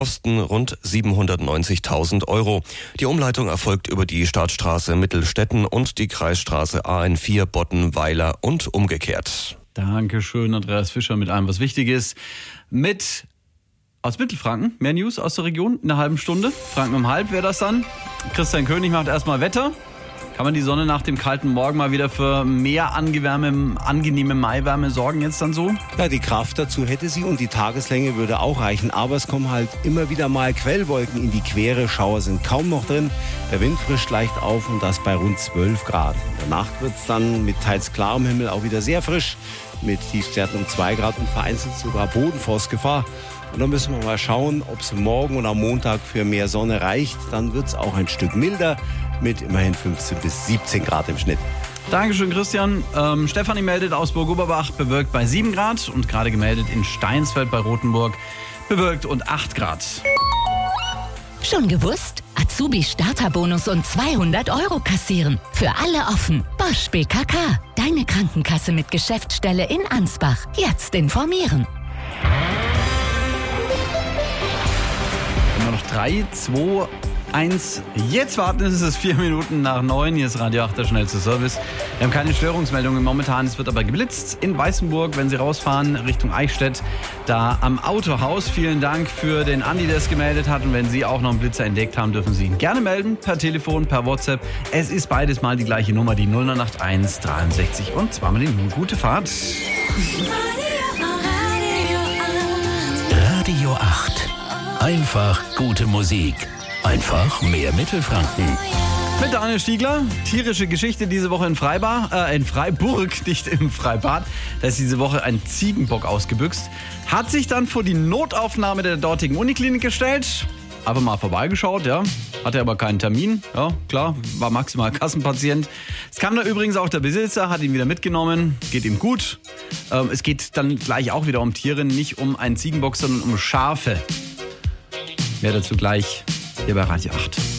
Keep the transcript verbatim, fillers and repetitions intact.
Kosten rund siebenhundertneunzigtausend Euro. Die Umleitung erfolgt über die Staatsstraße Mittelstetten und die Kreisstraße A N vier Boddenweiler und umgekehrt. Dankeschön, Andreas Fischer mit allem, was wichtig ist. Mit aus Mittelfranken, mehr News aus der Region in einer halben Stunde. Franken um halb wäre das dann. Christian König macht erstmal Wetter. Kann man die Sonne nach dem kalten Morgen mal wieder für mehr angewärme, angenehme Maiwärme sorgen jetzt dann so? Ja, die Kraft dazu hätte sie und die Tageslänge würde auch reichen. Aber es kommen halt immer wieder mal Quellwolken in die Quere. Schauer sind kaum noch drin. Der Wind frischt leicht auf und das bei rund zwölf Grad. In der Nacht wird es dann mit teils klarem Himmel auch wieder sehr frisch. Mit Tiefstwerten um zwei Grad und vereinzelt sogar Bodenfrostgefahr. Und dann müssen wir mal schauen, ob es morgen und am Montag für mehr Sonne reicht. Dann wird es auch ein Stück milder mit immerhin fünfzehn bis siebzehn Grad im Schnitt. Dankeschön, Christian. Ähm, Stefanie meldet aus Burg-Oberbach, bewölkt bei sieben Grad und gerade gemeldet in Steinsfeld bei Rothenburg, bewölkt und acht Grad. Schon gewusst? Azubi-Starterbonus und zweihundert Euro kassieren. Für alle offen. Bosch B K K. Deine Krankenkasse mit Geschäftsstelle in Ansbach. Jetzt informieren. Immer noch drei, zwei, eins. Jetzt warten, es ist vier Minuten nach neun. Hier ist Radio acht, der schnellste Service. Wir haben keine Störungsmeldungen momentan. Es wird aber geblitzt in Weißenburg, wenn Sie rausfahren Richtung Eichstätt. Da am Autohaus. Vielen Dank für den Andi, der es gemeldet hat. Und wenn Sie auch noch einen Blitzer entdeckt haben, dürfen Sie ihn gerne melden. Per Telefon, per WhatsApp. Es ist beides mal die gleiche Nummer, die null neun acht eins dreiundsechzig und zweimal die Null. Gute Fahrt. Radio acht. Einfach gute Musik. Einfach mehr Mittelfranken. Mit Daniel Stiegler. Tierische Geschichte diese Woche in Freibar, äh, in Freiburg, nicht im Freibad. Da ist diese Woche ein Ziegenbock ausgebüxt. Hat sich dann vor die Notaufnahme der dortigen Uniklinik gestellt. Einfach mal vorbeigeschaut, ja. Hatte aber keinen Termin. Ja, klar, war maximal Kassenpatient. Es kam da übrigens auch der Besitzer, hat ihn wieder mitgenommen. Geht ihm gut. Ähm, es geht dann gleich auch wieder um Tiere, nicht um einen Ziegenbock, sondern um Schafe. Mehr dazu gleich hier bei Radio acht.